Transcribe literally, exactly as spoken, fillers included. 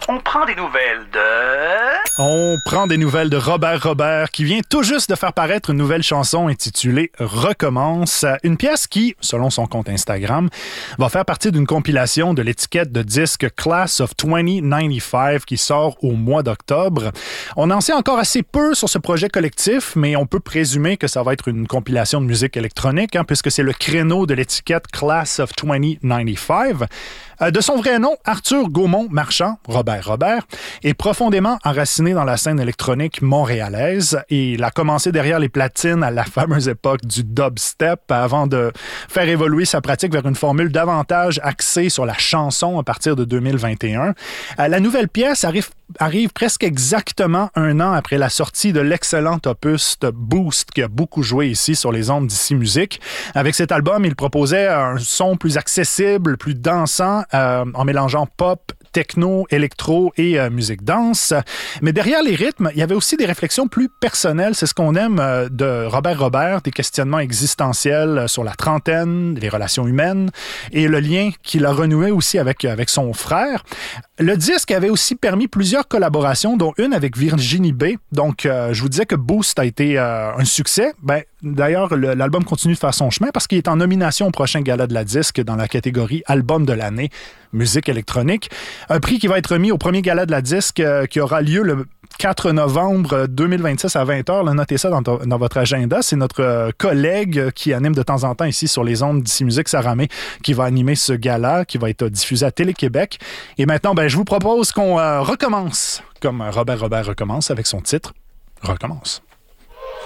On prend des nouvelles de... On prend des nouvelles de Robert Robert qui vient tout juste de faire paraître une nouvelle chanson intitulée Recommence. Une pièce qui, selon son compte Instagram, va faire partie d'une compilation de l'étiquette de disque Class of vingt quatre-vingt-quinze qui sort au mois d'octobre. On en sait encore assez peu sur ce projet collectif, mais on peut présumer que ça va être une compilation de musique électronique, hein, puisque c'est le créneau de l'étiquette Class of vingt quatre-vingt-quinze. Euh, de son vrai nom, Arthur Gaumont-Marchand, Robert Robert, est profondément enraciné dans la scène électronique montréalaise et il a commencé derrière les platines à la fameuse époque du dubstep avant de faire évoluer sa pratique vers une formule davantage axée sur la chanson à partir de deux mille vingt et un. Euh, la nouvelle pièce arrive, arrive presque exactement un an après la sortie de l'excellent opus Boost qui a beaucoup joué ici sur les ondes d'Ici Musique. Avec cet album, il proposait un son plus accessible, plus dansant, Euh, en mélangeant pop, techno, électro et euh, musique danse. Mais derrière les rythmes, il y avait aussi des réflexions plus personnelles. C'est ce qu'on aime euh, de Robert Robert, des questionnements existentiels sur la trentaine, les relations humaines et le lien qu'il a renoué aussi avec, avec son frère. Le disque avait aussi permis plusieurs collaborations, dont une avec Virginie B. Donc, euh, je vous disais que Boost a été euh, un succès. Ben, d'ailleurs, le, l'album continue de faire son chemin parce qu'il est en nomination au prochain Gala de la disque dans la catégorie Album de l'année, musique électronique. Un prix qui va être remis au premier Gala de la disque euh, qui aura lieu le quatre novembre deux mille vingt-six à vingt heures. Là, notez ça dans, to- dans votre agenda. C'est notre euh, collègue qui anime de temps en temps ici sur les ondes d'Ici Musique, Sarah May, qui va animer ce gala qui va être diffusé à Télé-Québec. Et maintenant, ben, je vous propose qu'on euh, recommence, comme Robert Robert recommence avec son titre « Recommence ».